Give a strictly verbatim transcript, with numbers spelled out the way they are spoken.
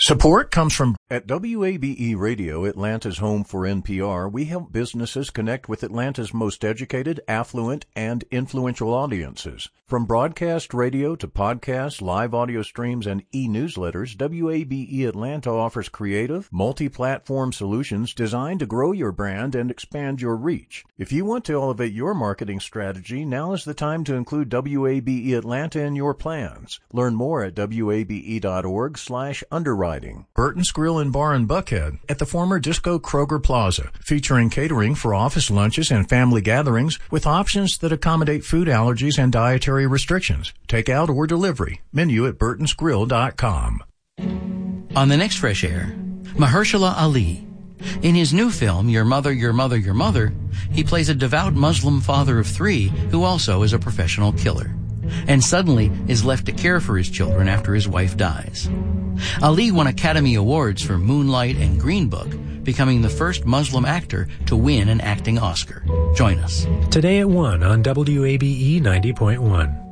Support comes from at W A B E Radio, Atlanta's home for N P R. We help businesses connect with Atlanta's most educated, affluent, and influential audiences. From broadcast radio to podcasts, live audio streams, and e-newsletters, W A B E Atlanta offers creative, multi-platform solutions designed to grow your brand and expand your reach. If you want to elevate your marketing strategy, now is the time to include W A B E Atlanta in your plans. Learn more at W A B E dot org slash underwriting. Burton's Grill and Bar in Buckhead at the former Disco Kroger Plaza, featuring catering for office lunches and family gatherings with options that accommodate food allergies and dietary restrictions. Takeout or delivery. Menu at burtons grill dot com. On the next Fresh Air, Mahershala Ali. In his new film, Your Mother, Your Mother, Your Mother, he plays a devout Muslim father of three who also is a professional killer, and suddenly is left to care for his children after his wife dies. Ali won Academy Awards for Moonlight and Green Book, becoming the first Muslim actor to win an acting Oscar. Join us. Today at one on W A B E ninety point one.